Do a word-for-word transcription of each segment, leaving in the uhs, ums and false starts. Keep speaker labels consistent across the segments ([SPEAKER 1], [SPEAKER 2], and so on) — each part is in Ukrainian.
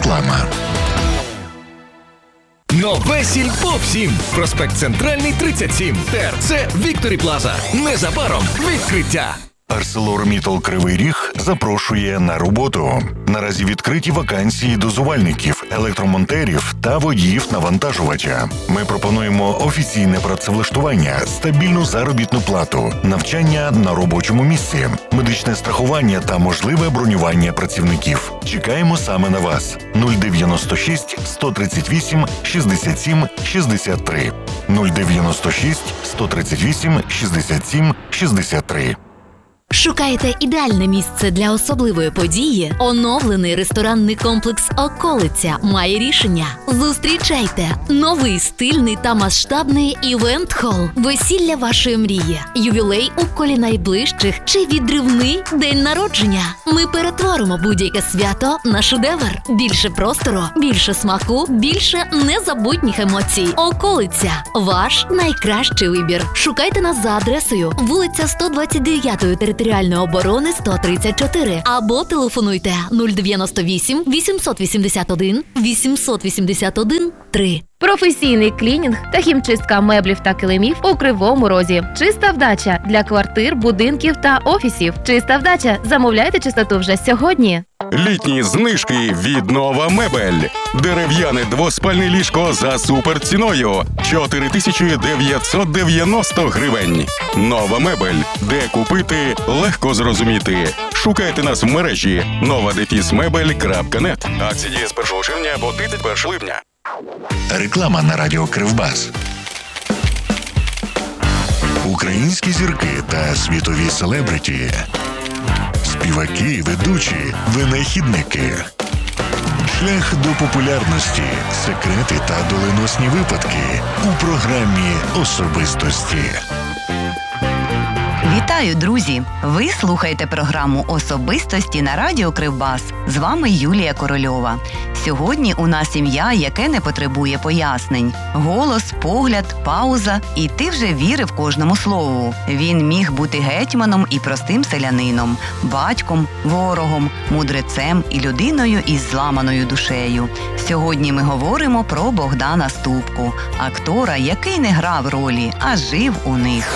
[SPEAKER 1] Реклама.
[SPEAKER 2] Нове Сільпо всім. Проспект Центральний, тридцять сім. ТРЦ Вікторі Плаза. Незабаром відкриття.
[SPEAKER 1] ArcelorMittal Кривий Ріг запрошує на роботу. Наразі відкриті вакансії дозувальників, електромонтерів та водіїв навантажувача. Ми пропонуємо офіційне працевлаштування, стабільну заробітну плату, навчання на робочому місці, медичне страхування та можливе бронювання працівників. Чекаємо саме на вас. нуль дев'яносто шість сто тридцять вісім шістдесят сім шістдесят три. нуль дев'яносто шість сто тридцять вісім шістдесят сім шістдесят три.
[SPEAKER 3] Шукаєте ідеальне місце для особливої події? Оновлений ресторанний комплекс «Околиця» має рішення. Зустрічайте новий стильний та масштабний івент-хол. Весілля вашої мрії, ювілей у колі найближчих чи відривний день народження. Ми перетворимо будь-яке свято на шедевр. Більше простору, більше смаку, більше незабутніх емоцій. «Околиця» – ваш найкращий вибір. Шукайте нас за адресою вулиця сто двадцять дев'ять територіальної оборони сто тридцять чотири або телефонуйте нуль дев'яносто вісім вісімсот вісімдесят один вісімсот вісімдесят один три.
[SPEAKER 4] Професійний клінінг та хімчистка меблів та килимів у Кривому Розі. Чиста вдача для квартир, будинків та офісів. Чиста вдача. Замовляйте чистоту вже сьогодні.
[SPEAKER 5] Літні знижки від Нова Мебель. Дерев'яне двоспальне ліжко за суперціною – чотири тисячі дев'ятсот дев'яносто гривень. Нова Мебель. Де купити, легко зрозуміти. Шукайте нас в мережі нова дефіс мебель крапка нет. Акції діє з першого червня по тридцять першого липня.
[SPEAKER 1] Реклама на радіо Кривбас. Українські зірки та світові селебриті. Співаки, ведучі, винахідники. Шлях до популярності, секрети та доленосні випадки у програмі «Особистості».
[SPEAKER 6] Вітаю, друзі! Ви слухаєте програму «Особистості» на радіо Кривбас. З вами Юлія Корольова. Сьогодні у нас ім'я, яке не потребує пояснень. Голос, погляд, пауза, і ти вже вірив кожному слову. Він міг бути гетьманом і простим селянином, батьком, ворогом, мудрецем і людиною із зламаною душею. Сьогодні ми говоримо про Богдана Ступку, актора, який не грав ролі, а жив у них.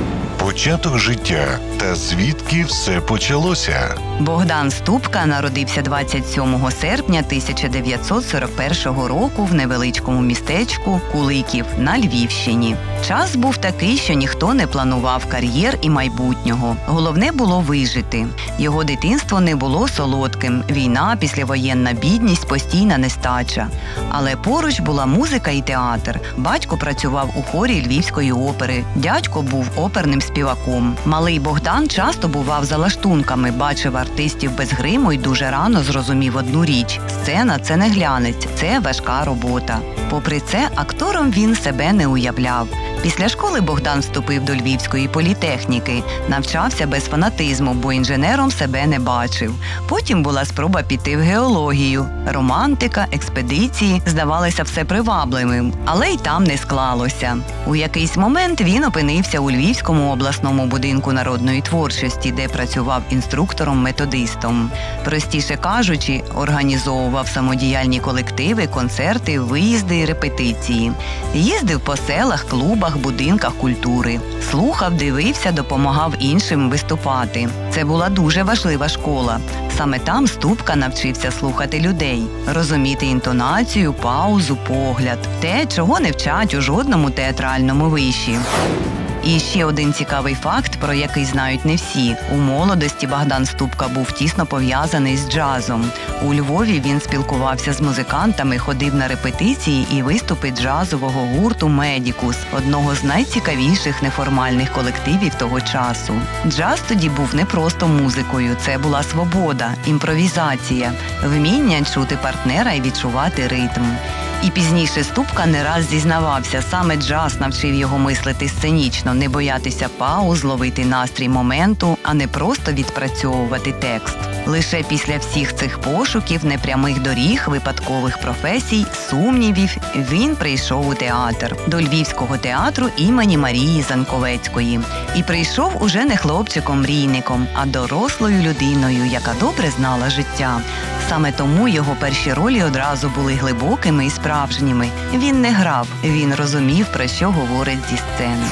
[SPEAKER 1] Початок життя та звідки все почалося.
[SPEAKER 6] Богдан Ступка народився двадцять сьомого серпня тисяча дев'ятсот сорок першого року в невеличкому містечку Куликів на Львівщині. Час був такий, що ніхто не планував кар'єр і майбутнього. Головне було вижити. Його дитинство не було солодким. Війна, післявоєнна бідність, постійна нестача. Але поруч була музика і театр. Батько працював у хорі Львівської опери. Дядько був оперним співаком. Малий Богдан часто бував за лаштунками, бачив артистів без гриму і дуже рано зрозумів одну річ – сцена – це не глянець, це важка робота. Попри це, актором він себе не уявляв. Після школи Богдан вступив до Львівської політехніки, навчався без фанатизму, бо інженером себе не бачив. Потім була спроба піти в геологію. Романтика, експедиції здавалися все привабливим, але й там не склалося. У якийсь момент він опинився у Львівському обласному будинку народної творчості, де працював інструктором-методистом. Простіше кажучи, організовував самодіяльні колективи, концерти, виїзди і репетиції. Їздив по селах, клубах, будинках культури. Слухав, дивився, допомагав іншим виступати. Це була дуже важлива школа. Саме там Ступка навчився слухати людей, розуміти інтонацію, паузу, погляд. Те, чого не вчать у жодному театральному виші. І ще один цікавий факт, про який знають не всі. У молодості Богдан Ступка був тісно пов'язаний з джазом. У Львові він спілкувався з музикантами, ходив на репетиції і виступи джазового гурту «Медікус», одного з найцікавіших неформальних колективів того часу. Джаз тоді був не просто музикою, це була свобода, імпровізація, вміння чути партнера і відчувати ритм. І пізніше Ступка не раз зізнавався, саме джаз навчив його мислити сценічно, не боятися пауз, ловити настрій моменту, а не просто відпрацьовувати текст. Лише після всіх цих пошуків, непрямих доріг, випадкових професій, сумнівів, він прийшов у театр. До Львівського театру імені Марії Заньковецької. І прийшов уже не хлопчиком-мрійником, а дорослою людиною, яка добре знала життя. Саме тому його перші ролі одразу були глибокими і справжніми. Він не грав, він розумів, про що говорить зі сцени.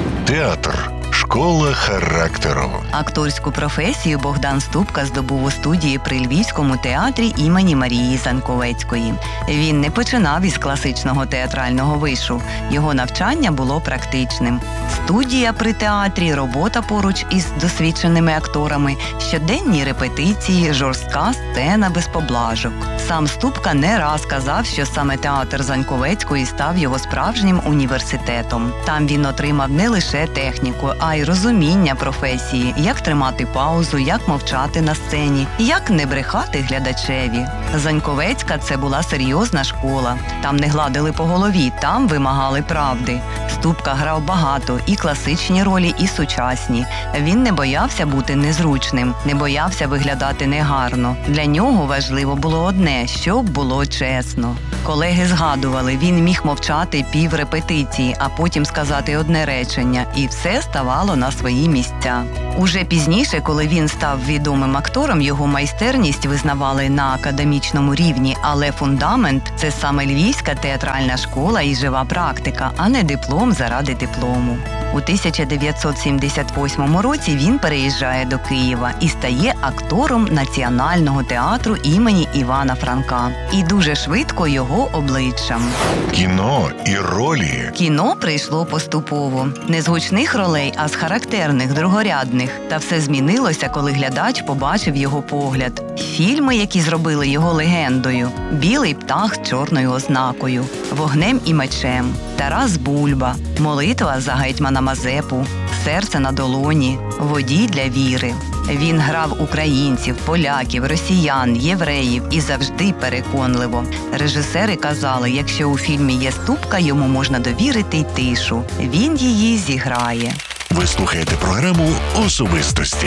[SPEAKER 1] Театр – школа характеру.
[SPEAKER 6] Акторську професію Богдан Ступка здобув у студії при Львівському театрі імені Марії Заньковецької. Він не починав із класичного театрального вишу. Його навчання було практичним. Студія при театрі, робота поруч із досвідченими акторами, щоденні репетиції, жорстка сцена без поблажок. Сам Ступка не раз казав, що саме театр Заньковецької став його справжнім університетом. Там він отримав не лише техніку, а й розуміння професії, як тримати паузу, як мовчати на сцені, як не брехати глядачеві. Заньковецька – це була серйозна школа. Там не гладили по голові, там вимагали правди. Ступка грав багато, і класичні ролі, і сучасні. Він не боявся бути незручним, не боявся виглядати негарно. Для нього важливо було одне – щоб було чесно. Колеги згадували, він міг мовчати пів репетиції, а потім сказати одне речення, і все ставало на свої місця. Уже пізніше, коли він став відомим актором, його майстерність визнавали на академічному рівні, але фундамент – це саме Львівська театральна школа і жива практика, а не диплом заради диплому. У тисяча дев'ятсот сімдесят восьмому році він переїжджає до Києва і стає актором Національного театру імені Івана Франка. І дуже швидко його обличчям.
[SPEAKER 1] Кіно і ролі.
[SPEAKER 6] Кіно прийшло поступово. Не з гучних ролей, а з характерних, другорядних. Та все змінилося, коли глядач побачив його погляд. Фільми, які зробили його легендою. «Білий птах з чорною ознакою», «Вогнем і мечем», «Тарас Бульба», «Молитва за гетьмана Мазепу», «Серце на долоні», «Водій для віри». Він грав українців, поляків, росіян, євреїв і завжди переконливо. Режисери казали, якщо у фільмі є Ступка, йому можна довірити й тишу. Він її зіграє.
[SPEAKER 1] Ви слухаєте програму «Особистості».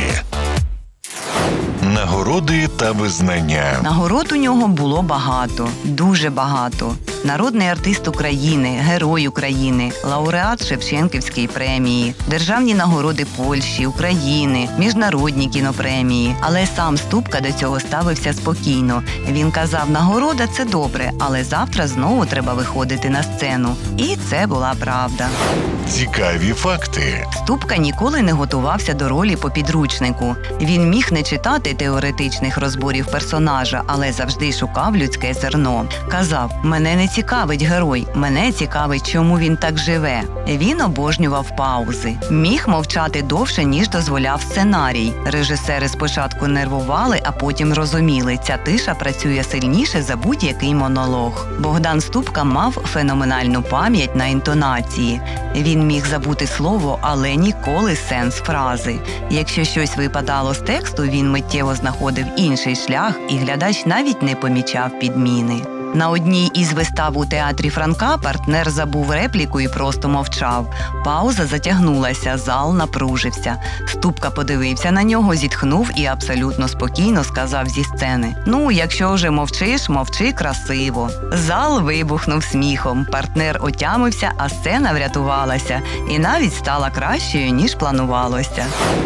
[SPEAKER 1] Нагороди та визнання.
[SPEAKER 6] Нагород у нього було багато, дуже багато. Народний артист України, Герой України, лауреат Шевченківської премії, державні нагороди Польщі, України, міжнародні кінопремії. Але сам Ступка до цього ставився спокійно. Він казав, нагорода – це добре, але завтра знову треба виходити на сцену. І це була правда.
[SPEAKER 1] Цікаві факти.
[SPEAKER 6] Ступка ніколи не готувався до ролі по підручнику. Він міг не читати теоретичних розборів персонажа, але завжди шукав людське зерно. Казав, мене не цікавить герой, мене цікавить, чому він так живе. Він обожнював паузи. Міг мовчати довше, ніж дозволяв сценарій. Режисери спочатку нервували, а потім розуміли, ця тиша працює сильніше за будь-який монолог. Богдан Ступка мав феноменальну пам'ять на інтонації. Він міг забути слово, але ніколи сенс фрази. Якщо щось випадало з тексту, він миттєво знаходив інший шлях, і глядач навіть не помічав підміни. На одній із вистав у театрі Франка партнер забув репліку і просто мовчав. Пауза затягнулася, зал напружився. Ступка подивився на нього, зітхнув і абсолютно спокійно сказав зі сцени: «Ну, якщо вже мовчиш, мовчи красиво». Зал вибухнув сміхом, партнер отямився, а сцена врятувалася і навіть стала кращою, ніж планувалося.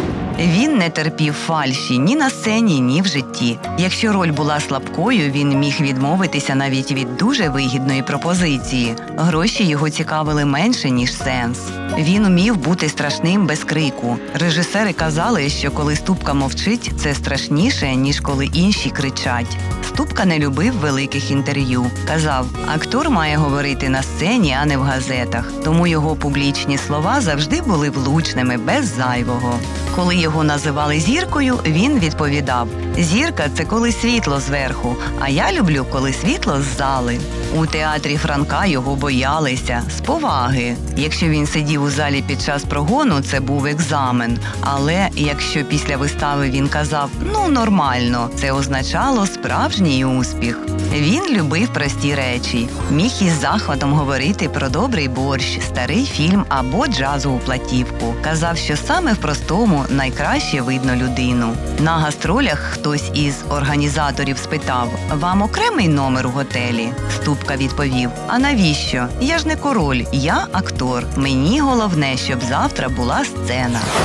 [SPEAKER 6] Він не терпів фальші ні на сцені, ні в житті. Якщо роль була слабкою, він міг відмовитися навіть від дуже вигідної пропозиції. Гроші його цікавили менше, ніж сенс. Він умів бути страшним без крику. Режисери казали, що коли Ступка мовчить, це страшніше, ніж коли інші кричать. Ступка не любив великих інтерв'ю. Казав, актор має говорити на сцені, а не в газетах. Тому його публічні слова завжди були влучними, без зайвого. Коли його називали зіркою, він відповідав: «Зірка – це коли світло зверху, а я люблю, коли світло з зали». У театрі Франка його боялися, з поваги. Якщо він сидів у залі під час прогону, це був екзамен. Але якщо після вистави він казав «ну, нормально», це означало справжній успіх. Він любив прості речі. Міг із захватом говорити про добрий борщ, старий фільм або джазову платівку. Казав, що саме в простому найкраще видно людину. На гастролях хтось із організаторів спитав: «Вам окремий номер у готелі?» Ступка відповів: «А навіщо? Я ж не король, я актор. Мені головне, щоб завтра була сцена».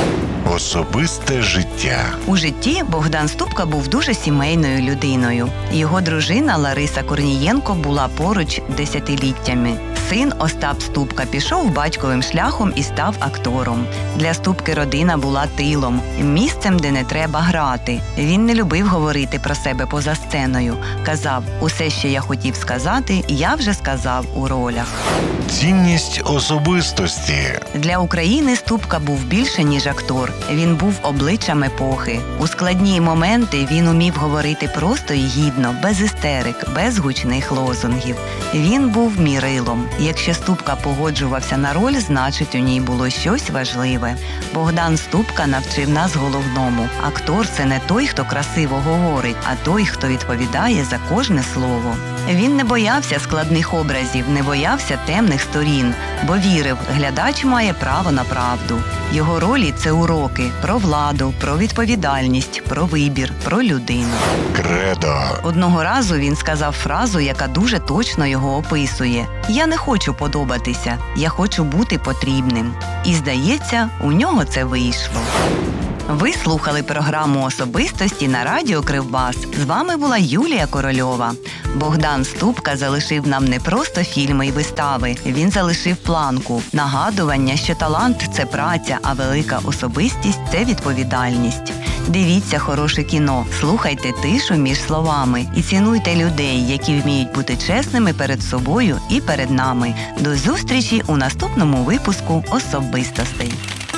[SPEAKER 1] Особисте життя.
[SPEAKER 6] У житті Богдан Ступка був дуже сімейною людиною. Його дружина Лариса Корнієнко була поруч десятиліттями. Син Остап Ступка пішов батьковим шляхом і став актором. Для Ступки родина була тилом, місцем, де не треба грати. Він не любив говорити про себе поза сценою. Казав: «Усе, що я хотів сказати, я вже сказав у ролях».
[SPEAKER 1] Цінність особистості.
[SPEAKER 6] Для України Ступка був більше, ніж актор. Він був обличчям епохи. У складні моменти він умів говорити просто і гідно, без істерик, без гучних лозунгів. Він був мірилом. Якщо Ступка погоджувався на роль, значить у ній було щось важливе. Богдан Ступка навчив нас головному. Актор – це не той, хто красиво говорить, а той, хто відповідає за кожне слово. Він не боявся складних образів, не боявся темних сторін, бо вірив, глядач має право на правду. Його ролі – це уроки про владу, про відповідальність, про вибір, про людину.
[SPEAKER 1] Кредо.
[SPEAKER 6] Одного разу він сказав фразу, яка дуже точно його описує: «Я не хочу подобатися, я хочу бути потрібним». І, здається, у нього це вийшло. Ви слухали програму «Особистості» на радіо Кривбас. З вами була Юлія Корольова. Богдан Ступка залишив нам не просто фільми і вистави. Він залишив планку, нагадування, що талант – це праця, а велика особистість – це відповідальність. Дивіться хороше кіно, слухайте тишу між словами і цінуйте людей, які вміють бути чесними перед собою і перед нами. До зустрічі у наступному випуску «Особистостей».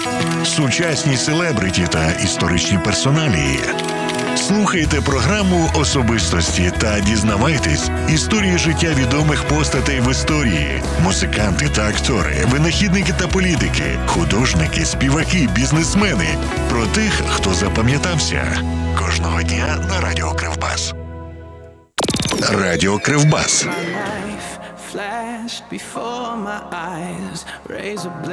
[SPEAKER 1] Сучасні селебриті та історичні персоналії. Слухайте програму «Особистості» та дізнавайтесь історії життя відомих постатей в історії. Музиканти та актори, винахідники та політики, художники, співаки, бізнесмени. Про тих, хто запам'ятався. Кожного дня на Радіо Кривбас. Радіо Кривбас.
[SPEAKER 7] Flashed before my eyes, razor blade.